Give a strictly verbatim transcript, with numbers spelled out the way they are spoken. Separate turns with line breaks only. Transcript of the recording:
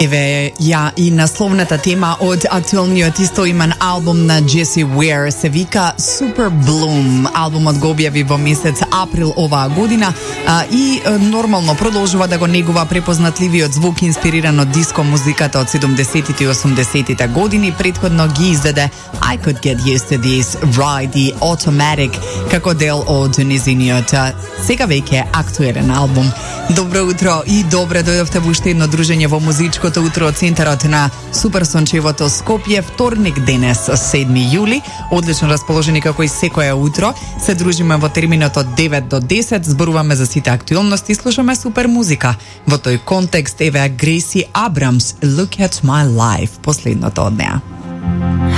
Еве ја и насловната тема од актуелниот истоимен албум на Jessie Ware се вика Super Bloom. Албумот го објави во месец април оваа година а, и а, нормално продолжува да го негува препознатливиот звук инспириран од диско музиката од седумдесетите и осумдесетите години. Предходно ги издаде I Could Get Used to This, Ride the Automatic како дел од незиниот сега веќе актуелен албум. Добро утро и добре дојдовте во уште едно дружење во музичкото утро од центарот на супер сончевото Скопје, вторник денес, седми јули. Одлично расположени како и секое утро. Се дружиме во терминот од девет до десет, зборуваме за сите актуелности и слушаме супер музика. Во тој контекст еве Греси Абрамс, Look at My Life, последното од неа.